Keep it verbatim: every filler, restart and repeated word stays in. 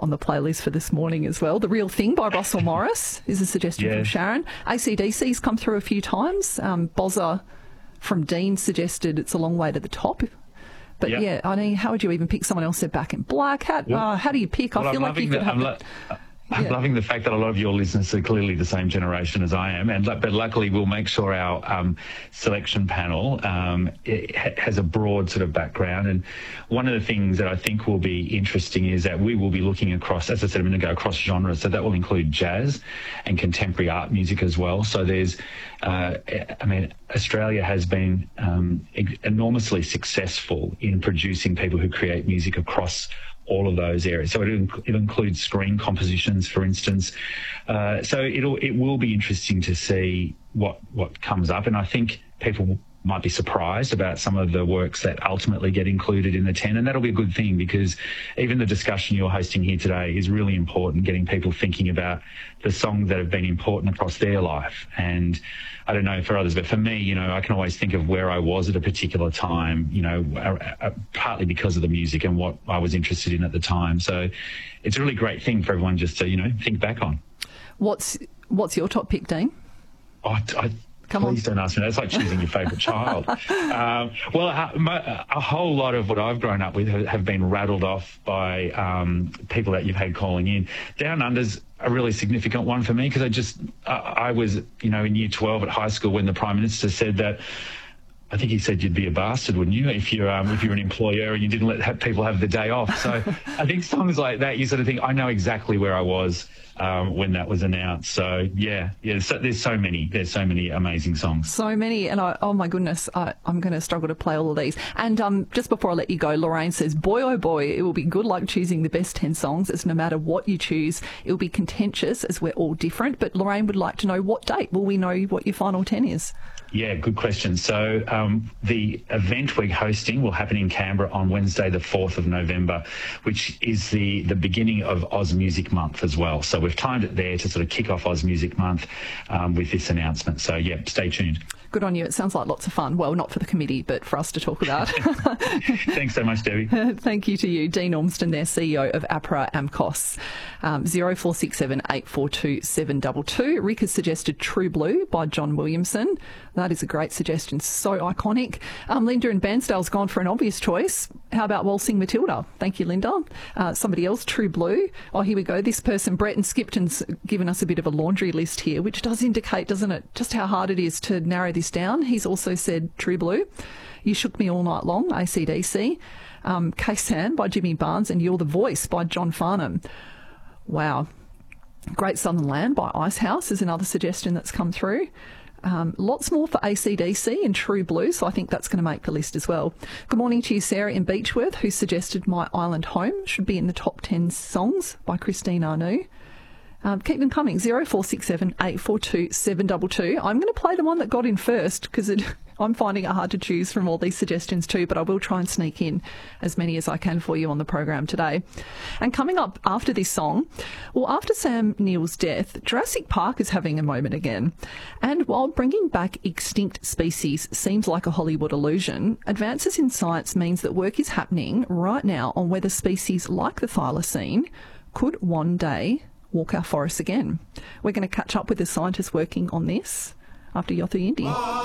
on the playlist for this morning as well. The Real Thing by Russell Morris is a suggestion Yeah. from Sharon. A C D C's come through a few times. Um, Bozza from Dean suggested It's a Long Way to the Top. But Yep. yeah, I mean, how would you even pick? Someone else said Back in Black. How, Well, uh, how do you pick? well, I feel I'm like you loving could the- have... I'm the- lo- I'm Yeah. loving the fact that a lot of your listeners are clearly the same generation as I am, and but luckily we'll make sure our um, selection panel um, it ha- has a broad sort of background. And one of the things that I think will be interesting is that we will be looking across, as I said a minute ago, across genres. So that will include jazz and contemporary art music as well. So there's, uh, I mean, Australia has been um, e- enormously successful in producing people who create music across all of those areas. So it, inc- it includes screen compositions, for instance. Uh, so it'll it will be interesting to see what what comes up, and I think people might be surprised about some of the works that ultimately get included in the ten, and that'll be a good thing, because even the discussion you're hosting here today is really important, getting people thinking about the songs that have been important across their life. And I don't know for others, but for me, you know, I can always think of where I was at a particular time, you know, uh, uh, partly because of the music and what I was interested in at the time. So it's a really great thing for everyone just to, you know, think back on. What's what's your top pick, Dean? Oh, I, I, Come please on. don't ask me that. It's like choosing your favourite child. Um, well, a, my- a whole lot of what I've grown up with have, have been rattled off by um, people that you've had calling in. Down Under's a really significant one for me, because I just, I, I was, you know, in year twelve at high school when the Prime Minister said that, I think he said you'd be a bastard, wouldn't you, if you're um, if you're an employer and you didn't let have people have the day off. So I think songs like that, you sort of think, I know exactly where I was um, when that was announced. So yeah, yeah. So, there's so many, there's so many amazing songs. So many, and I, oh my goodness, I, I'm going to struggle to play all of these. And um, just before I let you go, Lorraine says, boy, oh boy, it will be good luck choosing the best ten songs, as no matter what you choose, it will be contentious, as we're all different. But Lorraine would like to know, what date will we know what your final ten is? Yeah, good question. So um, the event we're hosting will happen in Canberra on Wednesday, the fourth of November, which is the, the beginning of Oz Music Month as well. So we've timed it there to sort of kick off Oz Music Month um, with this announcement. So, yeah, stay tuned. Good on you. It sounds like lots of fun. Well, not for the committee, but for us to talk about. Thanks so much, Debbie. Thank you to you. Dean Ormston there, C E O of APRA AMCOS. Um, zero four six seven eight four two seven two two. Rick has suggested True Blue by John Williamson. That is a great suggestion. So iconic. Um, Linda in Bairnsdale's gone for an obvious choice. How about Waltzing Matilda? Thank you, Linda. Uh, somebody else, True Blue. Oh, here we go. This person, Brett and Skipton's given us a bit of a laundry list here, which does indicate, doesn't it, just how hard it is to narrow this down. He's also said True Blue. You Shook Me All Night Long, A C D C. Um, Kaysan by Jimmy Barnes, and You're the Voice by John Farnham. Wow. Great Southern Land by Icehouse is another suggestion that's come through. Um, lots more for A C D C and True Blue, so I think that's going to make the list as well. Good morning to you, Sarah in Beechworth, who suggested My Island Home should be in the top ten songs by Christine Arnoux. Um, keep them coming, zero four six seven eight four two seven two two. I'm going to play the one that got in first, because I'm finding it hard to choose from all these suggestions too, but I will try and sneak in as many as I can for you on the program today. And coming up after this song, well, after Sam Neill's death, Jurassic Park is having a moment again. And while bringing back extinct species seems like a Hollywood illusion, advances in science means that work is happening right now on whether species like the thylacine could one day walk our forests again. We're going to catch up with the scientists working on this after Yothu Yindi.